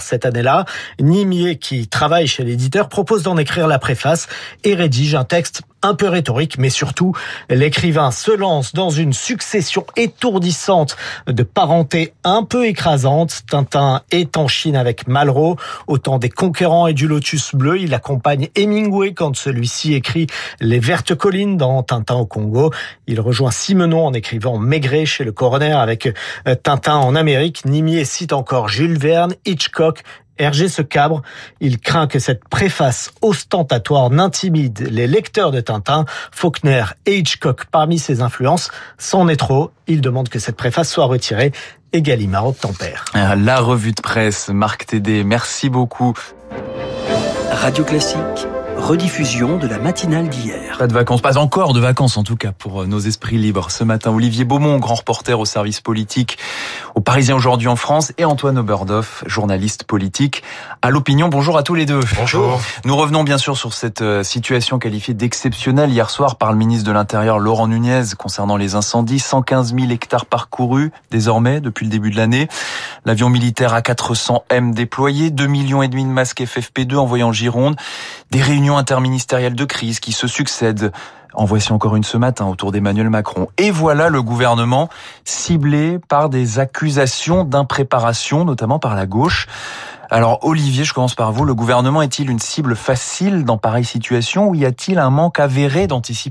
cette année-là. Nimier, qui travaille chez l'éditeur, propose d'en écrire la préface et rédige un texte un peu rhétorique, mais surtout, l'écrivain se lance dans une succession étourdissante de parentés un peu écrasantes. Tintin est en Chine avec Malraux, au temps des Conquérants et du Lotus Bleu. Il accompagne Hemingway quand celui-ci écrit Les Vertes Collines dans Tintin au Congo. Il rejoint Simenon en écrivant Maigret chez le Coroner avec Tintin en Amérique. Nimier cite encore Jules Verne, Hitchcock, Hergé se cabre. Il craint que cette préface ostentatoire n'intimide les lecteurs de Tintin. Faulkner et Hitchcock parmi ses influences. C'en est trop. Il demande que cette préface soit retirée. Et Gallimard obtempère. La revue de presse, Marc Tédé, merci beaucoup. Radio Classique, rediffusion de la matinale d'hier. Pas de vacances, pas encore de vacances en tout cas pour nos esprits libres. Ce matin, Olivier Beaumont, grand reporter au service politique au Parisien aujourd'hui en France, et Antoine Oberhof, journaliste politique à l'Opinion. Bonjour à tous les deux. Bonjour. Nous revenons bien sûr sur cette situation qualifiée d'exceptionnelle hier soir par le ministre de l'Intérieur Laurent Nunez concernant les incendies. 115 000 hectares parcourus désormais depuis le début de l'année. L'avion militaire A400M déployé, 2,5 millions de masques FFP2 envoyés en Gironde. Des réunions interministérielles de crise qui se succèdent. En voici encore une ce matin autour d'Emmanuel Macron. Et voilà le gouvernement ciblé par des accusations d'impréparation, notamment par la gauche. Alors Olivier, je commence par vous. Le gouvernement est-il une cible facile dans pareille situation ou y a-t-il un manque avéré d'anticipation ?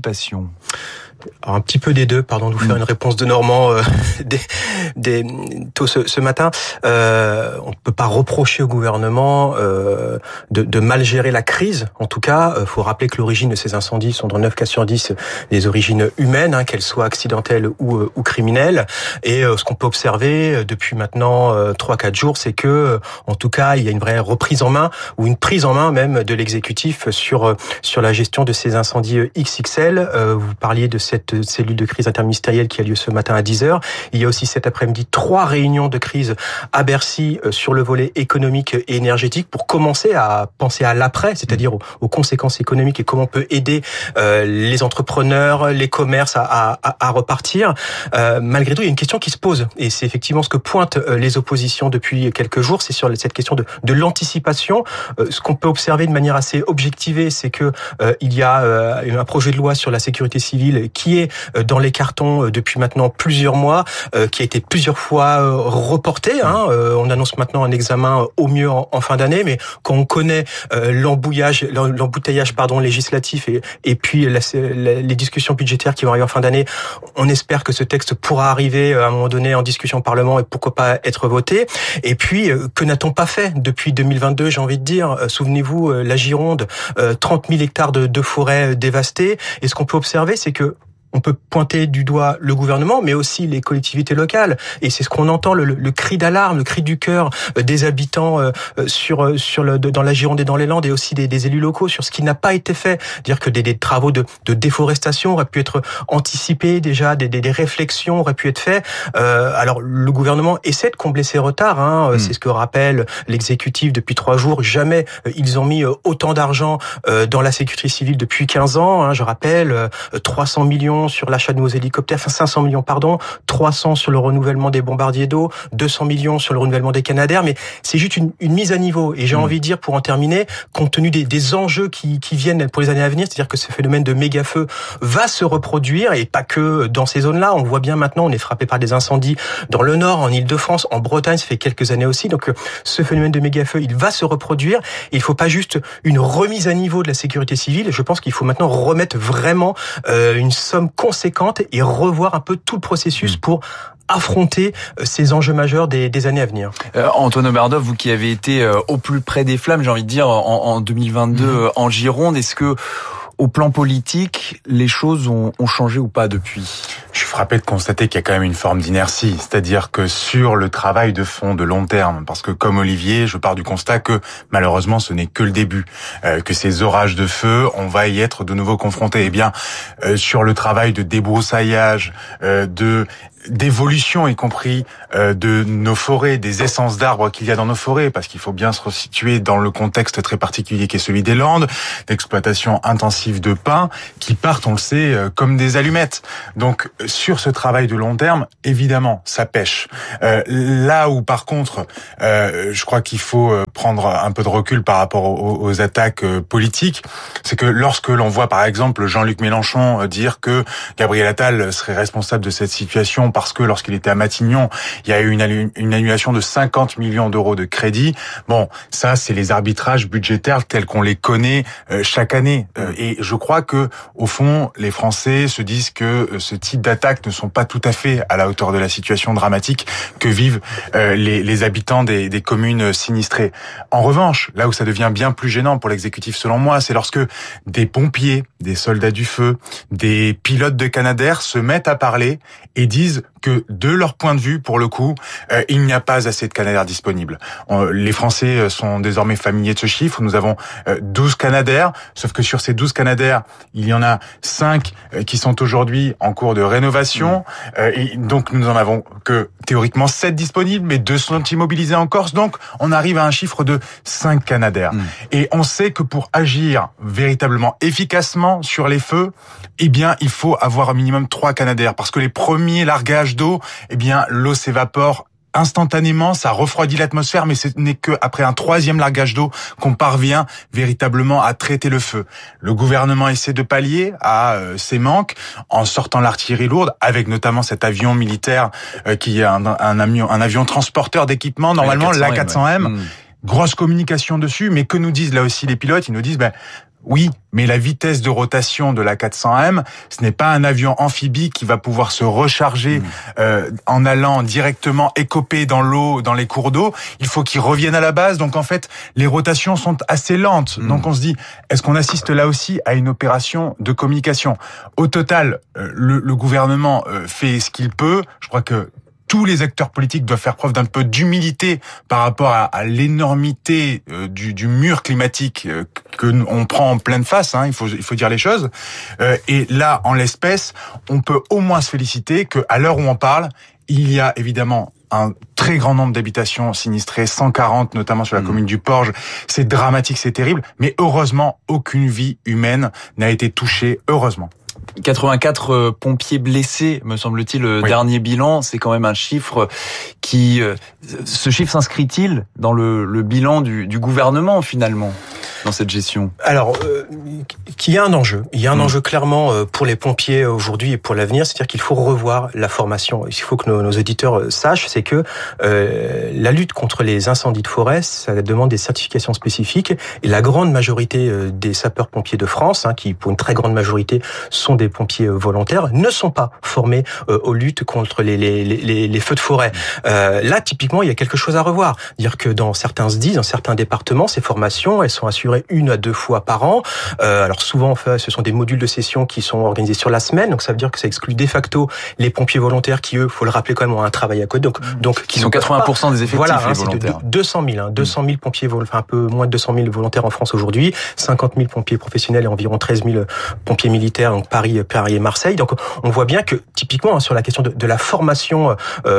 Alors, un petit peu des deux, pardon de vous faire une réponse de Normand tôt ce matin. On ne peut pas reprocher au gouvernement de mal gérer la crise. En tout cas, faut rappeler que l'origine de ces incendies sont dans 9 cas sur 10 des origines humaines, qu'elles soient accidentelles ou criminelles. Et ce qu'on peut observer depuis maintenant 3-4 jours, c'est que, en tout cas, il y a une vraie reprise en main ou une prise en main même de l'exécutif sur la gestion de ces incendies XXL. Vous parliez de cette cellule de crise interministérielle qui a lieu ce matin à 10h. Il y a aussi cet après-midi 3 réunions de crise à Bercy sur le volet économique et énergétique pour commencer à penser à l'après, c'est-à-dire aux conséquences économiques et comment on peut aider les entrepreneurs, les commerces à repartir. Malgré tout, il y a une question qui se pose et c'est effectivement ce que pointent les oppositions depuis quelques jours, c'est sur cette question de l'anticipation. Ce qu'on peut observer de manière assez objectivée, c'est que il y a un projet de loi sur la sécurité civile qui est dans les cartons depuis maintenant plusieurs mois, qui a été plusieurs fois reporté. On annonce maintenant un examen au mieux en fin d'année, mais quand on connaît l'embouteillage législatif et puis les discussions budgétaires qui vont arriver en fin d'année, on espère que ce texte pourra arriver à un moment donné en discussion au Parlement et pourquoi pas être voté. Et puis, que n'a-t-on pas fait depuis 2022, j'ai envie de dire. Souvenez-vous, la Gironde, 30 000 hectares de forêts dévastées. Et ce qu'on peut observer, c'est que on peut pointer du doigt le gouvernement, mais aussi les collectivités locales. Et c'est ce qu'on entend, le cri d'alarme, le cri du cœur des habitants dans la Gironde et dans les Landes, et aussi des élus locaux sur ce qui n'a pas été fait. Dire que des travaux de déforestation auraient pu être anticipés déjà, des réflexions auraient pu être faites. Alors le gouvernement essaie de combler ses retards. C'est ce que rappelle l'exécutif depuis 3 jours. Jamais ils ont mis autant d'argent dans la sécurité civile depuis 15 ans. Je rappelle 300 millions sur l'achat de nouveaux hélicoptères, 500 millions, 300 sur le renouvellement des bombardiers d'eau, 200 millions sur le renouvellement des Canadair, mais c'est juste une mise à niveau. Et j'ai envie de dire, pour en terminer, compte tenu des enjeux qui viennent pour les années à venir, c'est-à-dire que ce phénomène de méga-feu va se reproduire, et pas que dans ces zones-là. On le voit bien maintenant, on est frappé par des incendies dans le Nord, en Île-de-France, en Bretagne, ça fait quelques années aussi. Donc ce phénomène de méga-feu, il va se reproduire. Et il faut pas juste une remise à niveau de la sécurité civile. Je pense qu'il faut maintenant remettre vraiment une somme conséquente et revoir un peu tout le processus pour affronter ces enjeux majeurs des années à venir. Antoine Oberhof, vous qui avez été au plus près des flammes, j'ai envie de dire, en 2022 en Gironde, est-ce que au plan politique, les choses ont changé ou pas depuis ? Je suis frappé de constater qu'il y a quand même une forme d'inertie, c'est-à-dire que sur le travail de fond, de long terme, parce que comme Olivier, je pars du constat que malheureusement ce n'est que le début, que ces orages de feu, on va y être de nouveau confrontés. Eh bien, sur le travail de débroussaillage, d'évolution, y compris de nos forêts, des essences d'arbres qu'il y a dans nos forêts, parce qu'il faut bien se resituer dans le contexte très particulier qui est celui des Landes, d'exploitation intensive de pins, qui partent, on le sait, comme des allumettes. Donc, sur ce travail de long terme, évidemment, ça pêche. Là où, par contre, je crois qu'il faut prendre un peu de recul par rapport aux attaques politiques, c'est que lorsque l'on voit, par exemple, Jean-Luc Mélenchon dire que Gabriel Attal serait responsable de cette situation parce que lorsqu'il était à Matignon, il y a eu une annulation de 50 millions d'euros de crédit. Bon, ça, c'est les arbitrages budgétaires tels qu'on les connaît chaque année. Et je crois que, au fond, les Français se disent que ce type d'attaques ne sont pas tout à fait à la hauteur de la situation dramatique que vivent les habitants des communes sinistrées. En revanche, là où ça devient bien plus gênant pour l'exécutif, selon moi, c'est lorsque des pompiers, des soldats du feu, des pilotes de Canadair se mettent à parler et disent que, de leur point de vue, pour le coup, il n'y a pas assez de Canadair disponibles. Les Français sont désormais familiers de ce chiffre. Nous avons 12 Canadair, sauf que sur ces 12 Canadair, il y en a 5 qui sont aujourd'hui en cours de rénovation. Et donc, nous n'en avons que, théoriquement, 7 disponibles, mais 2 sont immobilisés en Corse. Donc, on arrive à un chiffre de 5 Canadair. Et on sait que pour agir véritablement efficacement sur les feux, eh bien, il faut avoir un minimum 3 Canadair. Parce que les premiers largages d'eau, eh bien, l'eau s'évapore instantanément, ça refroidit l'atmosphère, mais ce n'est qu'après un 3e largage d'eau qu'on parvient véritablement à traiter le feu. Le gouvernement essaie de pallier à ces manques en sortant l'artillerie lourde, avec notamment cet avion militaire qui est un avion transporteur d'équipement, normalement l'A400M. Grosse communication dessus, mais que nous disent là aussi les pilotes? Ils nous disent, oui, mais la vitesse de rotation de la 400M, ce n'est pas un avion amphibie qui va pouvoir se recharger en allant directement écoper dans l'eau, dans les cours d'eau. Il faut qu'il revienne à la base. Donc en fait, les rotations sont assez lentes. Donc on se dit, est-ce qu'on assiste là aussi à une opération de communication? Au total, le gouvernement fait ce qu'il peut. Je crois que tous les acteurs politiques doivent faire preuve d'un peu d'humilité par rapport à l'énormité du mur climatique que on prend en pleine face. Il faut dire les choses. Et là, en l'espèce, on peut au moins se féliciter qu'à l'heure où on parle, il y a évidemment un très grand nombre d'habitations sinistrées, 140 notamment sur la commune du Porge. C'est dramatique, c'est terrible, mais heureusement, aucune vie humaine n'a été touchée, heureusement. 84 pompiers blessés, me semble-t-il, le dernier bilan. C'est quand même un chiffre qui... Ce chiffre s'inscrit-il dans le bilan du gouvernement, finalement, dans cette gestion? Alors, qu'il y a un enjeu. Il y a un enjeu clairement pour les pompiers aujourd'hui et pour l'avenir, c'est-à-dire qu'il faut revoir la formation. Il faut que nos auditeurs sachent, c'est que la lutte contre les incendies de forêt, ça demande des certifications spécifiques. Et la grande majorité des sapeurs-pompiers de France, qui pour une très grande majorité sont des pompiers volontaires, ne sont pas formés aux luttes contre les feux de forêt. Là, typiquement, il y a quelque chose à revoir. Dire que dans certains SDIS, dans certains départements, ces formations, elles sont assurées 1 à 2 fois par an. Alors souvent, ce sont des modules de session qui sont organisés sur la semaine, donc ça veut dire que ça exclut de facto les pompiers volontaires qui, eux, faut le rappeler quand même, ont un travail à côté. Donc qui sont 80% des effectifs, les volontaires. C'est 200 000 pompiers, enfin un peu moins de 200 000 volontaires en France aujourd'hui, 50 000 pompiers professionnels et environ 13 000 pompiers militaires, donc Paris et Marseille. Donc on voit bien que typiquement sur la question de la formation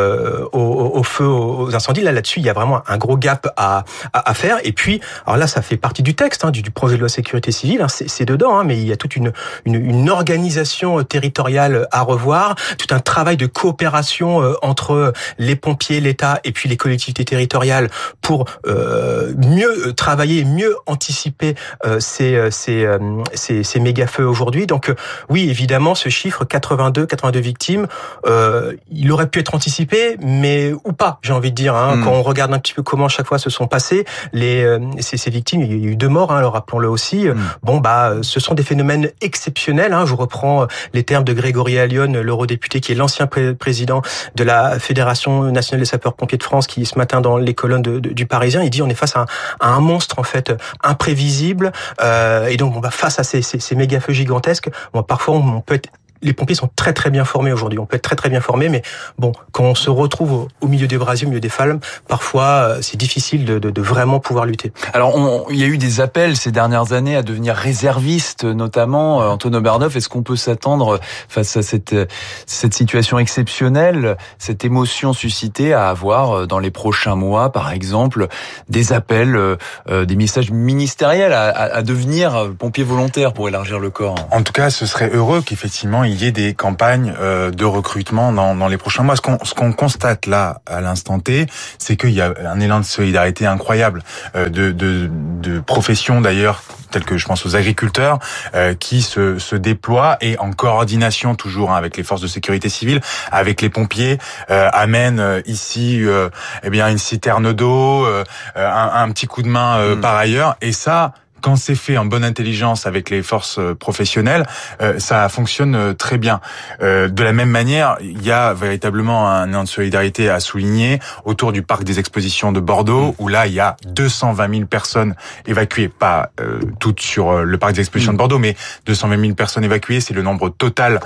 au feu, aux incendies, là-dessus il y a vraiment un gros gap à faire. Et puis alors là ça fait partie du texte du projet de loi sécurité civile, c'est dedans, mais il y a toute une organisation territoriale à revoir, tout un travail de coopération entre les pompiers, l'État et puis les collectivités territoriales pour mieux travailler, mieux anticiper ces méga-feux aujourd'hui. Donc oui, évidemment, ce chiffre 82 victimes, il aurait pu être anticipé, mais ou pas, j'ai envie de dire. Quand on regarde un petit peu comment chaque fois se sont passées ces victimes, il y a eu 2 morts, alors rappelons-le aussi. Ce sont des phénomènes exceptionnels. Je reprends les termes de Grégory Allione, l'eurodéputé qui est l'ancien président de la Fédération nationale des sapeurs-pompiers de France, qui ce matin dans les colonnes du Parisien, il dit on est face à un monstre en fait imprévisible. Et donc face à ces méga-feux gigantesques, parfois on peut être... Les pompiers sont très très bien formés aujourd'hui. On peut être très très bien formés, mais quand on se retrouve au milieu des brasiers, au milieu des flammes, parfois c'est difficile de vraiment pouvoir lutter. Alors il y a eu des appels ces dernières années à devenir réserviste, notamment Antoine Obernoff. Est-ce qu'on peut s'attendre face à cette situation exceptionnelle, cette émotion suscitée, à avoir dans les prochains mois, par exemple, des appels, des messages ministériels à devenir pompier volontaire pour élargir le corps? En tout cas, ce serait heureux qu'effectivement il y ait des campagnes de recrutement dans les prochains mois. Ce qu'on constate là à l'instant T, c'est qu'il y a un élan de solidarité incroyable de professions d'ailleurs, telles que je pense aux agriculteurs, qui se déploient et en coordination toujours avec les forces de sécurité civile, avec les pompiers, amènent ici une citerne d'eau, un petit coup de main par ailleurs, et ça, quand c'est fait en bonne intelligence avec les forces professionnelles, ça fonctionne très bien. De la même manière, il y a véritablement un élan de solidarité à souligner autour du parc des expositions de Bordeaux, où là, il y a 220 000 personnes évacuées, pas toutes sur le parc des expositions de Bordeaux, mais 220 000 personnes évacuées, c'est le nombre total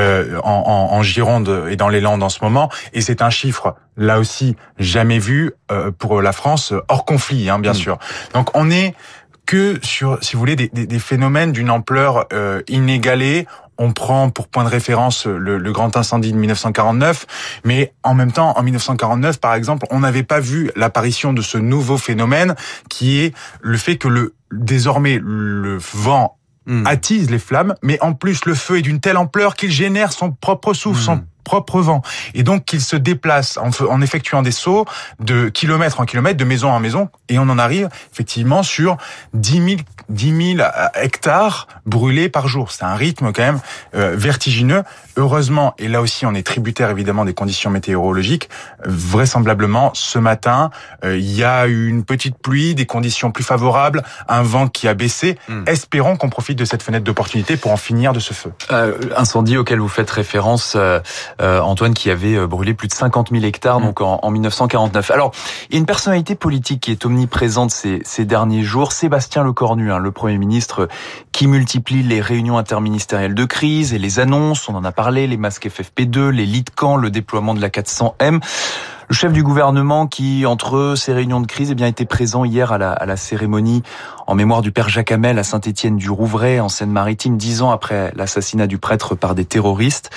en Gironde et dans les Landes en ce moment, et c'est un chiffre là aussi jamais vu pour la France hors conflit, bien sûr. Donc on est que sur, si vous voulez, des phénomènes d'une ampleur inégalée. On prend pour point de référence le grand incendie de 1949, mais en même temps, en 1949, par exemple, on n'avait pas vu l'apparition de ce nouveau phénomène qui est le fait que désormais le vent attise les flammes, mais en plus le feu est d'une telle ampleur qu'il génère son propre souffle, son propre vent, et donc qu'il se déplace en effectuant des sauts de kilomètre en kilomètre, de maison en maison, et on en arrive effectivement sur 10 000 hectares brûlés par jour. C'est un rythme quand même vertigineux. Heureusement, et là aussi on est tributaire évidemment des conditions météorologiques, vraisemblablement ce matin il y a eu une petite pluie, des conditions plus favorables, un vent qui a baissé. Espérons qu'on profite de cette fenêtre d'opportunité pour en finir de ce feu. Incendie auquel vous faites référence, Antoine, qui avait brûlé plus de 50 000 hectares donc en 1949. Alors, il y a une personnalité politique qui est omniprésente ces derniers jours, Sébastien Lecornu, le Premier ministre, qui multiplie les réunions interministérielles de crise et les annonces, on en a parlé, les masques FFP2, les lits de camp, le déploiement de la 400M. Le chef du gouvernement qui, entre ces réunions de crise, était présent hier à la cérémonie en mémoire du père Jacques Hamel à Saint-Étienne-du-Rouvray, en Seine-Maritime, 10 ans après l'assassinat du prêtre par des terroristes.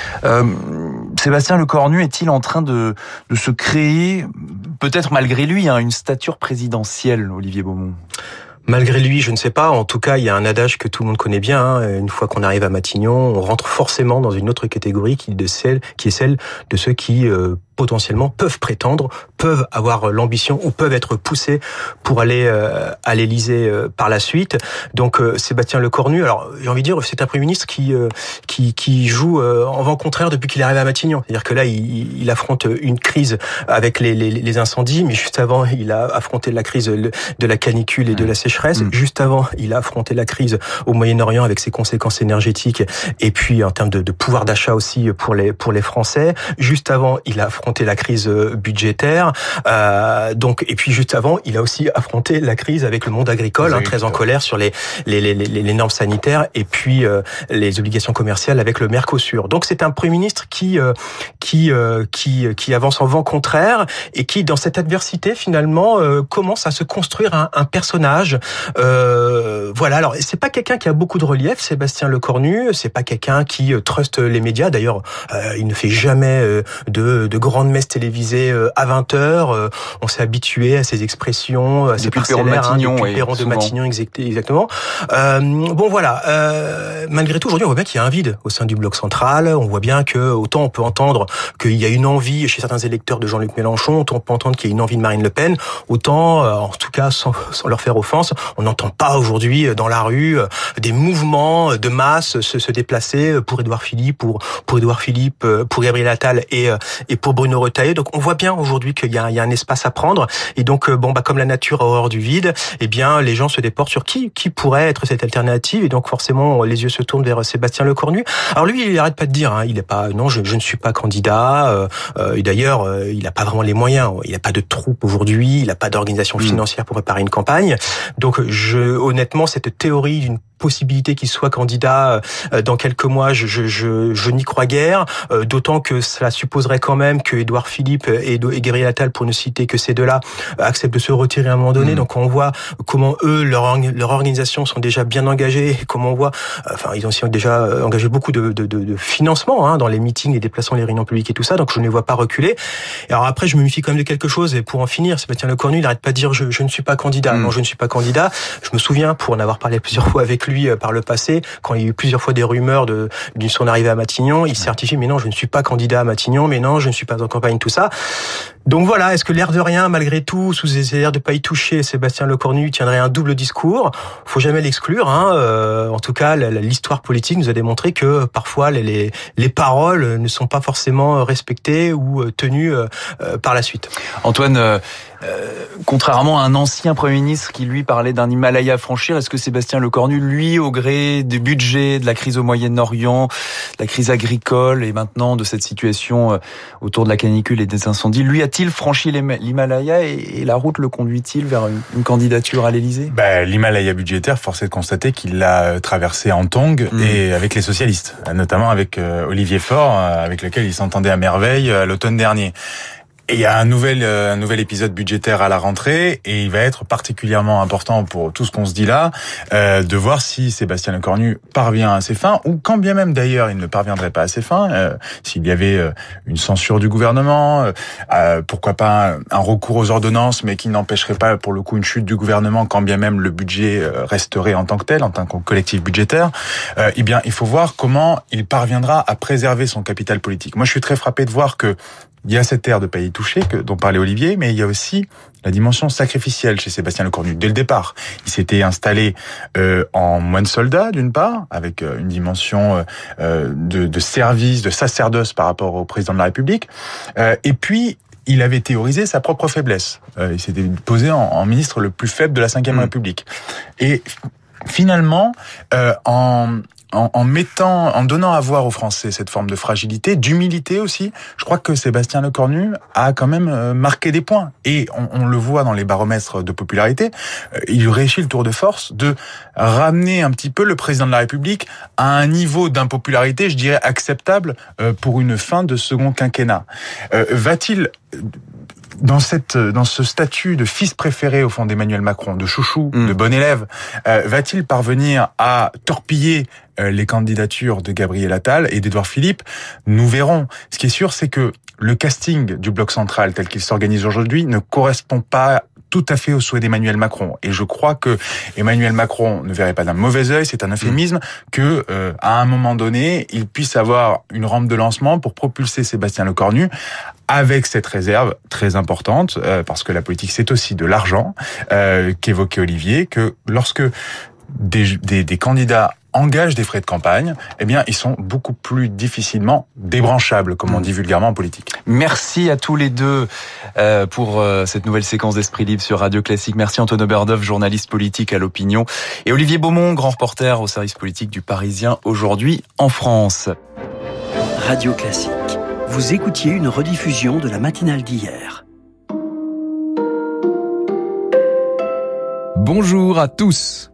Sébastien Lecornu est-il en train de se créer, peut-être malgré lui, une stature présidentielle, Olivier Beaumont ? Malgré lui, je ne sais pas. En tout cas, il y a un adage que tout le monde connaît bien. Une fois qu'on arrive à Matignon, on rentre forcément dans une autre catégorie qui est celle de ceux qui potentiellement peuvent prétendre, peuvent avoir l'ambition ou peuvent être poussés pour aller à l'Élysée par la suite. Donc Sébastien Lecornu, alors j'ai envie de dire, c'est un Premier ministre qui joue en vent contraire depuis qu'il est arrivé à Matignon. C'est-à-dire que là, il affronte une crise avec les incendies, mais juste avant, il a affronté la crise de la canicule et de la sécheresse. Juste avant, il a affronté la crise au Moyen-Orient avec ses conséquences énergétiques et puis en termes de pouvoir d'achat aussi pour les Français. Juste avant, il a affronté la crise budgétaire. Et puis juste avant, il a aussi affronté la crise avec le monde agricole, très en colère sur les normes sanitaires et puis les obligations commerciales avec le Mercosur. Donc c'est un Premier ministre qui avance en vent contraire et qui, dans cette adversité, finalement, commence à se construire un personnage. Voilà. Alors c'est pas quelqu'un qui a beaucoup de relief, Sébastien Lecornu. C'est pas quelqu'un qui truste les médias. D'ailleurs, il ne fait jamais de grandes messes télévisées à 20h. On s'est habitué à ces expressions, à ces parcellaires, depuis le perron de Matignon, exactement. Bon voilà. Malgré tout, aujourd'hui, on voit bien qu'il y a un vide au sein du bloc central. On voit bien que autant on peut entendre qu'il y a une envie chez certains électeurs de Jean-Luc Mélenchon, autant on peut entendre qu'il y a une envie de Marine Le Pen, autant, en tout cas, sans leur faire offense, on n'entend pas aujourd'hui dans la rue des mouvements de masse se déplacer pour Édouard Philippe, pour Gabriel Attal et pour Bruno Retailleau. Donc on voit bien aujourd'hui qu'il y a un espace à prendre. Et donc comme la nature a horreur du vide, les gens se déportent sur qui pourrait être cette alternative. Et donc forcément les yeux se tournent vers Sébastien Lecornu. Alors lui, il arrête pas de dire, il est pas, non, je ne suis pas candidat. Et d'ailleurs, il a pas vraiment les moyens. Il a pas de troupes aujourd'hui. Il a pas d'organisation financière pour préparer une campagne. Donc honnêtement, cette théorie d'une possibilité qu'il soit candidat dans quelques mois, je n'y crois guère, d'autant que cela supposerait quand même que Édouard Philippe et Gabriel Attal, pour ne citer que ces deux-là, acceptent de se retirer à un moment donné. Donc on voit comment eux, leur organisation sont déjà bien engagés, et comment on voit, ils ont aussi déjà engagé beaucoup de financement dans les meetings, les déplacements, les réunions publiques et tout ça, donc je ne les vois pas reculer. Et alors après, je me méfie quand même de quelque chose, et pour en finir, Sébastien Lecornu, il n'arrête pas de dire je ne suis pas candidat. Non, je ne suis pas candidat. Je me souviens, pour en avoir parlé plusieurs fois avec avec lui par le passé, quand il y a eu plusieurs fois des rumeurs d'une son arrivée à Matignon, il certifie, mais non, je ne suis pas candidat à Matignon, mais non, je ne suis pas en campagne, tout ça. Donc voilà, est-ce que l'air de rien, malgré tout, sous les airs de pas y toucher, Sébastien Lecornu tiendrait un double discours? Faut jamais l'exclure, hein. En tout cas, l'histoire politique nous a démontré que parfois les paroles ne sont pas forcément respectées ou tenues par la suite. Antoine, contrairement à un ancien Premier ministre qui lui parlait d'un Himalaya à franchir, est-ce que Sébastien Lecornu, lui, au gré du budget, de la crise au Moyen-Orient, de la crise agricole et maintenant de cette situation autour de la canicule et des incendies, lui a-t-il franchi l'Himalaya et la route le conduit-il vers une candidature à l'Élysée? L'Himalaya budgétaire, force est de constater qu'il l'a traversé en tongs et avec les socialistes, notamment avec Olivier Faure, avec lequel il s'entendait à merveille l'automne dernier. Et il y a un nouvel épisode budgétaire à la rentrée et il va être particulièrement important pour tout ce qu'on se dit là, de voir si Sébastien Lecornu parvient à ses fins ou quand bien même d'ailleurs il ne parviendrait pas à ses fins, s'il y avait une censure du gouvernement, pourquoi pas un recours aux ordonnances mais qui n'empêcherait pas pour le coup une chute du gouvernement quand bien même le budget resterait en tant que tel, en tant que collectif budgétaire, eh bien il faut voir comment il parviendra à préserver son capital politique. Moi je suis très frappé de voir que il y a cette ère de pas y toucher dont parlait Olivier, mais il y a aussi la dimension sacrificielle chez Sébastien Lecornu. Dès le départ, il s'était installé en moine soldat d'une part, avec une dimension de service, de sacerdoce par rapport au président de la République, et puis il avait théorisé sa propre faiblesse. Il s'était posé en ministre le plus faible de la Ve République. Et finalement, en donnant à voir aux Français cette forme de fragilité, d'humilité aussi, je crois que Sébastien Lecornu a quand même marqué des points. Et on le voit dans les baromètres de popularité, il réussit le tour de force de ramener un petit peu le président de la République à un niveau d'impopularité, je dirais, acceptable pour une fin de second quinquennat. Va-t-il dans ce statut de fils préféré au fond d'Emmanuel Macron, de chouchou, de bon élève, va-t-il parvenir à torpiller les candidatures de Gabriel Attal et d'Édouard Philippe? Nous verrons. Ce qui est sûr, c'est que le casting du bloc central tel qu'il s'organise aujourd'hui ne correspond pas tout à fait au souhait d'Emmanuel Macron. Et je crois que Emmanuel Macron ne verrait pas d'un mauvais œil, c'est un euphémisme, que à un moment donné, il puisse avoir une rampe de lancement pour propulser Sébastien Lecornu, avec cette réserve très importante, parce que la politique c'est aussi de l'argent, qu'évoquait Olivier, que lorsque des candidats engagent des frais de campagne, eh bien, ils sont beaucoup plus difficilement débranchables, comme on dit vulgairement en politique. Merci à tous les deux pour cette nouvelle séquence d'Esprit Libre sur Radio Classique. Merci Antoine Oberhof, journaliste politique à l'Opinion, et Olivier Beaumont, grand reporter au service politique du Parisien aujourd'hui en France. Radio Classique. Vous écoutiez une rediffusion de la matinale d'hier. Bonjour à tous.